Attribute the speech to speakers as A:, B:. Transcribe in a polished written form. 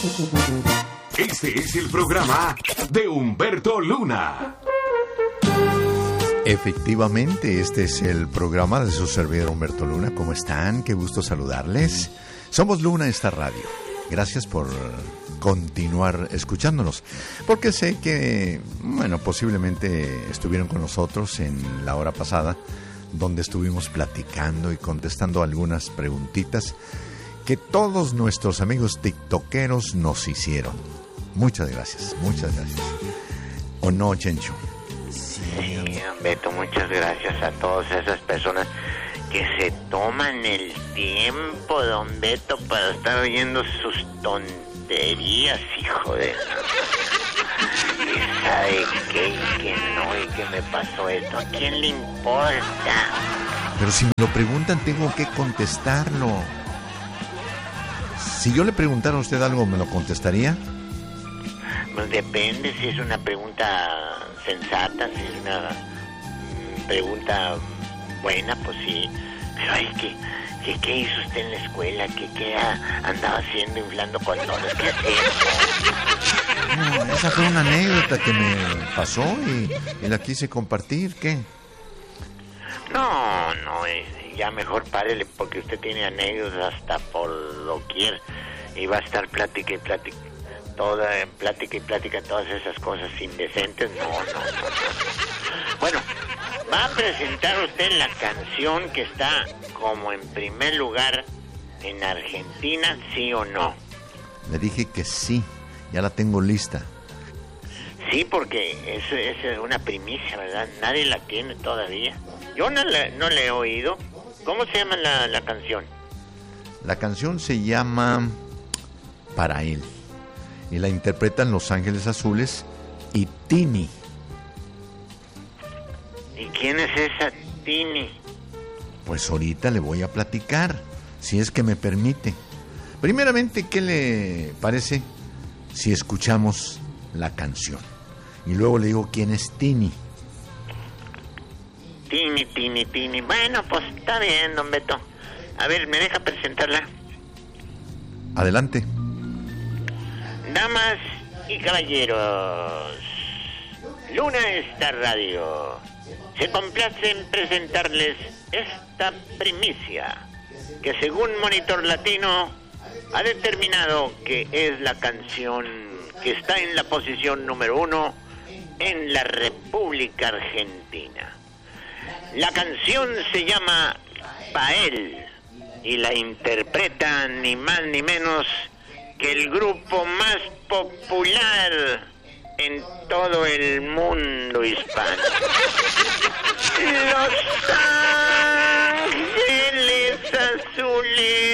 A: Este es el programa de Humberto Luna.
B: Efectivamente, este es el programa de su servidor Humberto Luna. ¿Cómo están? Qué gusto saludarles. Somos Luna esta radio. Gracias por continuar escuchándonos, porque sé que, bueno, posiblemente estuvieron con nosotros en la hora pasada, donde estuvimos platicando y contestando algunas preguntitas que todos nuestros amigos tiktokeros nos hicieron. Muchas gracias, muchas gracias. ¿O no, Chencho?
C: Sí, Beto, muchas gracias a todas esas personas que se toman el tiempo, don Beto, para estar oyendo sus tonterías, hijo de... ¿Y sabe qué? ¿Y qué no? ¿Y qué me pasó esto? ¿A quién le importa?
B: Pero si me lo preguntan, tengo que contestarlo. Si yo le preguntara a usted algo, ¿me lo contestaría?
C: Pues depende, si es una pregunta sensata, si es una pregunta buena, pues sí. Pero ay, ¿qué hizo usted en la escuela? ¿Qué andaba haciendo, inflando condones? ¿Qué es eso?
B: No, esa fue una anécdota que me pasó y la quise compartir. ¿Qué?
C: No, ya mejor párele, porque usted tiene anécdotas hasta por doquier y va a estar plática y plática. Toda plática y plática, todas esas cosas indecentes, no. Bueno, va a presentar usted la canción que está como en primer lugar en Argentina, ¿sí o no?
B: Le dije que sí, ya la tengo lista.
C: Sí, porque es una primicia, ¿verdad? Nadie la tiene todavía. Yo no le he oído. ¿Cómo se llama la canción?
B: La canción se llama Para Él. Y la interpretan Los Ángeles Azules y Tini.
C: ¿Y quién es esa Tini?
B: Pues ahorita le voy a platicar, si es que me permite. Primeramente, ¿qué le parece si escuchamos la canción? Y luego le digo quién es Tini.
C: Tini. Bueno, pues está bien, don Beto. A ver, ¿me deja presentarla?
B: Adelante.
C: Damas y caballeros, Luna Star Radio se complace en presentarles esta primicia que según Monitor Latino ha determinado que es la canción que está en la posición número 1 en la República Argentina. La canción se llama Pael y la interpreta ni más ni menos que el grupo más popular en todo el mundo hispano. Los Ángeles Azules.